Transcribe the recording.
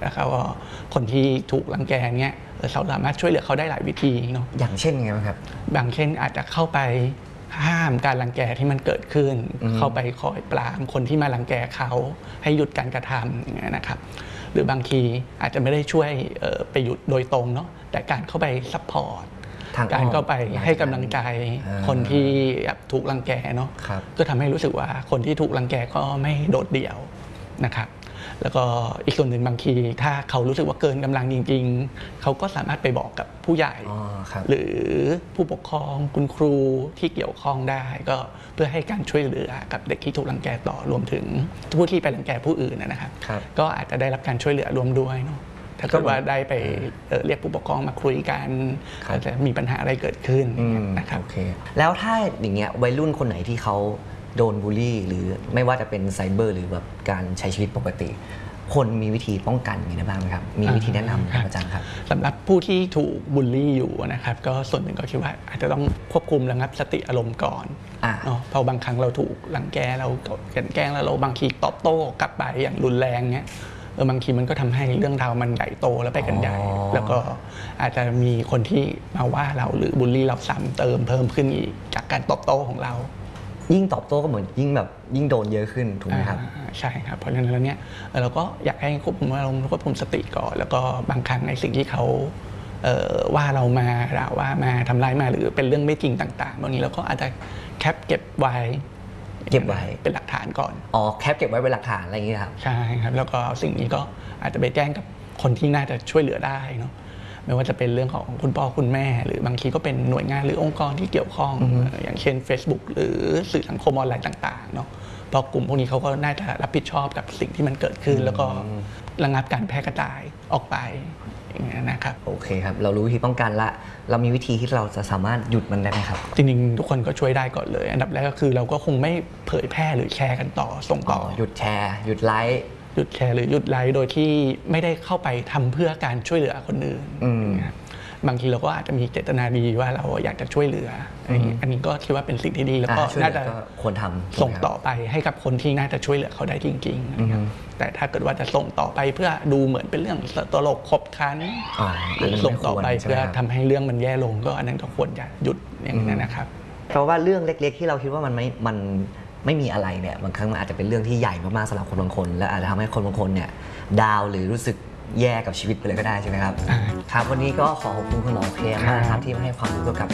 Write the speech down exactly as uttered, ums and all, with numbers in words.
นะครับว่าคนที่ถูกรังแกเนี่ยเราสามารถช่วยเหลือเขาได้หลายวิธีเนาะอย่างเช่นไงครับบางเช่นอาจจะเข้าไปห้ามการรังแกที่มันเกิดขึ้นเข้าไปคอยปรามคนที่มารังแกเขาให้หยุดการกระทำอย่างเงี้ยนะครับหรือบางทีอาจจะไม่ได้ช่วยไปหยุดโดยตรงเนาะแต่การเข้าไปซัพพอร์ตการเข้าไปให้กำลังใจคนที่ถูกรังแกเนาะก็ทำให้รู้สึกว่าคนที่ถูกรังแกก็ไม่โดดเดี่ยวนะครับแล้วก็อีกส่วนหนึ่งบางทีถ้าเขารู้สึกว่าเกินกำลังจริงๆเขาก็สามารถไปบอกกับผู้ใหญ่หรือผู้ปกครองคุณครูที่เกี่ยวข้องได้ก็เพื่อให้การช่วยเหลือกับเด็กที่ถูกรังแกต่อรวมถึงผู้ที่ไปรังแกผู้อื่นนะครับก็อาจจะได้รับการช่วยเหลือรวมด้วยเนาะถ้าเกิดว่าได้ไปเรียกผู้ปกครองมาคุยกันจะมีปัญหาอะไรเกิดขึ้นนะครับโอเคแล้วถ้าอย่างเงี้ยวัยรุ่นคนไหนที่เขาโดนบูลลี่หรือไม่ว่าจะเป็นไซเบอร์หรือแบบการใช้ชีวิตปกติคนมีวิธีป้องกันอย่างไรบ้างไหมครับมีวิธีแนะนำครับอาจารย์ครับสำหรับผู้ที่ถูกบูลลี่อยู่นะครับก็ส่วนหนึ่งก็คิดว่าอาจจะต้องควบคุมระงับสติอารมณ์ก่อนเนาะเพราะบางครั้งเราถูกรังแกเรากันแกล้งแล้วเราบางทีตอบโต้กลับไปอย่างรุนแรงเงี้ยเออบางทีมันก็ทำให้เรื่องราวมันใหญ่โตแล้วไปกันใหญ่แล้วก็อาจจะมีคนที่มาว่าเราหรือบูลลี่เราซ้ำเติมเพิ่มขึ้นอีกจากการตอบโต้ของเรายิ่งตอบโต้ก็เหมือนยิ่งแบบยิ่งโดนเยอะขึ้นถูกไหมครับใช่ครับเพราะฉะนั้นแล้วเนี่ยเราก็อยากให้ควบคุมอารมณ์ควบคุมสติก่อนแล้วก็บางครั้งในสิ่งที่เขาว่าเรามาด่าว่ามาทำร้ายมาหรือเป็นเรื่องไม่จริงต่างๆบางทีเราก็อาจจะแคปเก็บไว้เก็บไว้เป็นหลักฐานก่อนอ๋อแคปเก็บไว้เป็นหลักฐานอะไรอย่างนี้ครับใช่ครับแล้วก็สิ่งนี้ก็อาจจะไปแจ้งกับคนที่น่าจะช่วยเหลือได้เนาะไม่ว่าจะเป็นเรื่องของคุณพ่อคุณแม่หรือบางทีก็เป็นหน่วยงานหรือองค์กรที่เกี่ยวข้องอย่างเช่น Facebook หรือสื่อสังคมออนไลน์ต่างๆเนาะเพราะกลุ่มพวกนี้เขาก็น่าจะรับผิดชอบกับสิ่งที่มันเกิดขึ้นแล้วก็ระงับการแพร่กระจายออกไปอย่างนี้นะครับโอเคครับเรารู้วิธีป้องกันละเรามีวิธีที่เราจะสามารถหยุดมันได้ไหมครับจริงๆทุกคนก็ช่วยได้ก่อนเลยอันดับแรกก็คือเราก็คงไม่เผยแพร่หรือแชร์กันต่อส่งต่อหยุดแชร์หยุดไลค์หยุดแชร์หรือหยุดไลค์โดยที่ไม่ได้เข้าไปทำเพื่อการช่วยเหลือคนอื่นบางทีเราก็อาจจะมีเจตนาดีว่าเราอยากจะช่วยเหลืออันนี้ก็คิดว่าเป็นสิ่งที่ดีแล้วก็น่าจะควรทำส่งต่อไปให้กับคนที่น่าจะช่วยเหลือเขาได้จริงๆแต่ถ้าเกิดว่าจะส่งต่อไปเพื่อดูเหมือนเป็นเรื่องตลกขบขันหรือส่งต่อไปเพื่อทำให้เรื่องมันแย่ลงก็อันนั้นก็ควรจะหยุดอย่างนั้นนะครับเพราะว่าเรื่องเล็กๆที่เราคิดว่ามันไม่มันไม่มีอะไรเนี่ยบางครั้งมันอาจจะเป็นเรื่องที่ใหญ่มากๆสำหรับคนบางคนและอาจจะทำให้คนบางคนเนี่ยดาวหรือรู้สึกแย่กับชีวิตไปเลยก็ได้ใช่ไหมครับครับวันนี้ก็ขอขอบคุณคุณหมอเคมากครับที่มาให้ความรู้เกี่ยวกับ